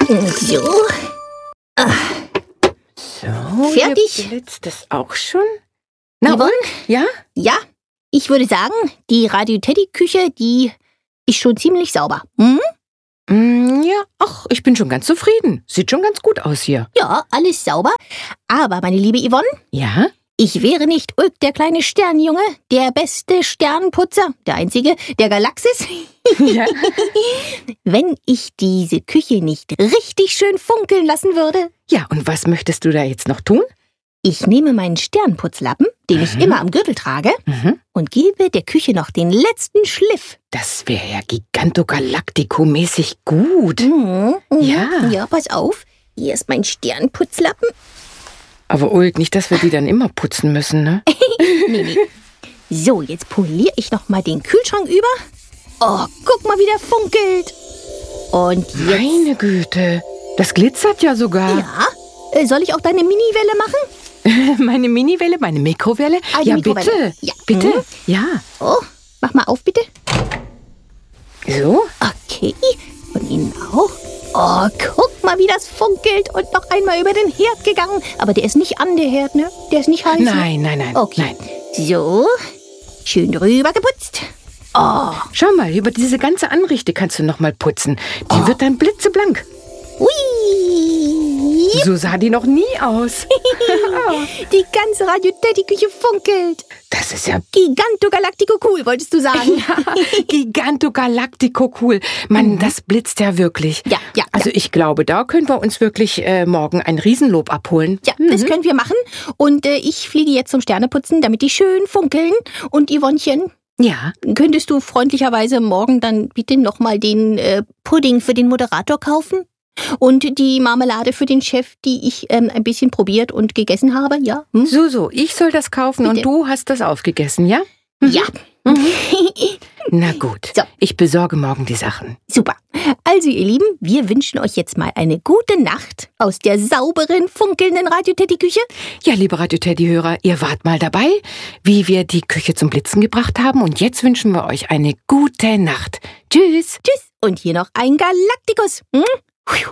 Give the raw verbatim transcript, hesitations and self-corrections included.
So. Ah. So, Fertig? Hier blitzt das auch schon? Na Yvonne? und? Ja? Ja, ich würde sagen, die Radio-Teddy-Küche, die ist schon ziemlich sauber. Hm? Mm, ja, ach, ich bin schon ganz zufrieden. Sieht schon ganz gut aus hier. Ja, alles sauber. Aber, meine liebe Yvonne, Ja? ich wäre nicht Ulk, der kleine Sternjunge, der beste Sternputzer, der einzige der Galaxis, Ja. wenn ich diese Küche nicht richtig schön funkeln lassen würde. Ja, und was möchtest du da jetzt noch tun? Ich nehme meinen Sternputzlappen, den ich Mhm. immer am Gürtel trage, Mhm. und gebe der Küche noch den letzten Schliff. Das wäre ja Gigantogalactico-mäßig gut. Mhm. Mhm. Ja. Ja, pass auf. Hier ist mein Sternputzlappen. Aber Ulk, nicht, dass wir die dann immer putzen müssen, ne? Nee, nee. So, jetzt poliere ich noch mal den Kühlschrank über. Oh, guck mal, wie der funkelt. Und jetzt... Meine Güte, das glitzert ja sogar. Ja? Äh, Soll ich auch deine Miniwelle machen? Meine Miniwelle, meine Mikrowelle? Ah, die ja, Mikrowelle. bitte. Ja. Bitte? Mhm. Ja. Oh, mach mal auf, bitte. So? Okay, von Ihnen auch. Oh, guck mal, wie das funkelt. Und noch einmal über den Herd gegangen. Aber der ist nicht an, der Herd, ne? Der ist nicht heiß. ne? Nein, nein, nein. Okay. Nein. So, schön drüber geputzt. Oh, Schau mal, über diese ganze Anrichte kannst du noch mal putzen. Die wird dann blitzeblank. hui. So sah die noch nie aus. Die ganze Radio-Teddy-Küche funkelt. Das ist ja Gigantogalactico cool, wolltest du sagen? Gigantogalactico cool. Mann, das blitzt ja wirklich. Ja, ja, Also ich glaube, da können wir uns wirklich äh, morgen ein Riesenlob abholen. Ja, das können wir machen. Und äh, ich fliege jetzt zum Sterneputzen, damit die schön funkeln. Und Yvonnchen, Ja. könntest du freundlicherweise morgen dann bitte nochmal den äh, Pudding für den Moderator kaufen? Und die Marmelade für den Chef, die ich ähm, ein bisschen probiert und gegessen habe, ja? Hm? So, so, ich soll das kaufen und Bitte. du hast das aufgegessen, ja? Ja. Na gut, So. ich besorge morgen die Sachen. Super. Also, ihr Lieben, wir wünschen euch jetzt mal eine gute Nacht aus der sauberen, funkelnden Radio-Teddy-Küche. Ja, liebe Radio-Teddy-Hörer, ihr wart mal dabei, wie wir die Küche zum Blitzen gebracht haben. Und jetzt wünschen wir euch eine gute Nacht. Tschüss. Tschüss. Und hier noch ein Galaktikus. Hm?